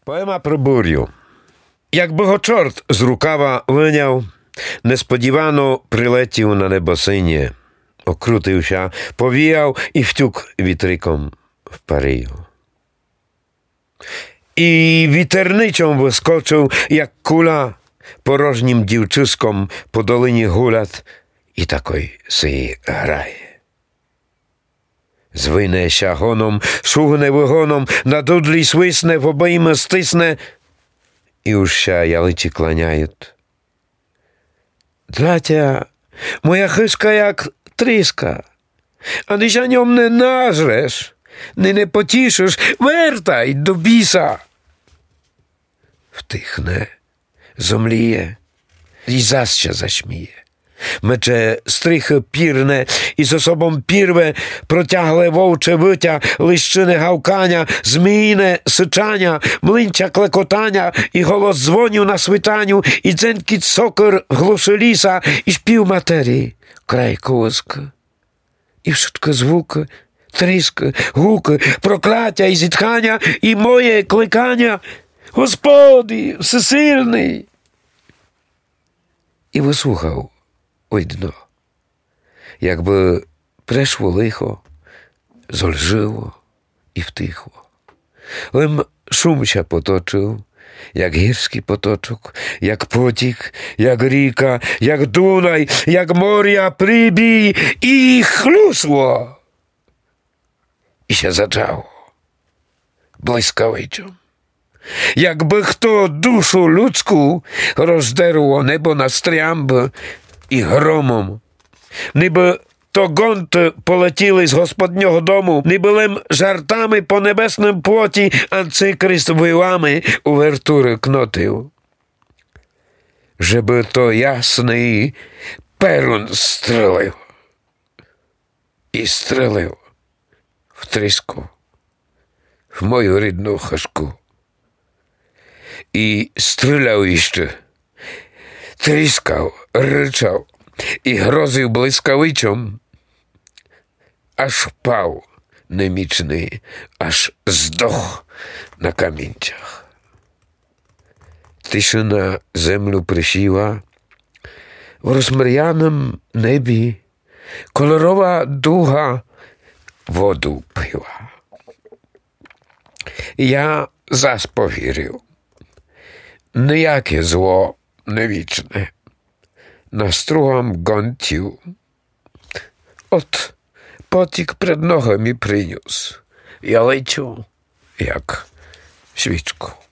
Poema про бурю. Якби го чорт з рукава виняв, несподівано прилетів на небосині, окрутився, повіяв і втюк вітриком в парію. І вітерничом вискочив, як куля, порожнім дівчиськом по долині гулять, і такой си грає. Звинеся гоном, шугне вигоном, на дудлі свисне, в обойми стисне, і уща ялиці кланяють. Дратя, моя хишка як тріска, а ти ж ньом не нажреш, не потішиш, вертай до біса. Втихне, зомліє і заще зашміє. Мече стрихи пірне і з собом пірве, протягле вовче виття, лищине гавкання, зміїне сичання, млинча клекотання, і голос дзвонів на свитанню, і дзенькіт сокир глуши ліса, і шпів матерії, край колиски. І wszystkie звуки, тріски, гуки, прокляття і зітхання, і моє кликання: Господи, всесильний! І вислухав ой дно, якби прийшло лихо, зольжило і втихло. Лим шумся поточив, як гірський поточок, як потік, як ріка, як Дунай, як моря прибій, і хлюсло. І ще зачало блискавичом. Якби хто душу людську роздерло небо на стрямби і громом, ніби то гонти полетіли з господнього дому, ніби лим жартами по небесним плоті Антикрист вилами увертури кнотив. Жеби то ясний перун стрелив. І стрелив в тріску, в мою рідну хашку. І стріляв іще, тріскав, ричав і грозив блискавичом, аж впав немічний, аж здох на камінцях. Тишина землю присіла, в розмріяному небі кольорова дуга воду пила. Я зас повірив, ніяке зло не вічне, на стругам гонтів. От потік пред ногами приніс, я лечу, як свічку.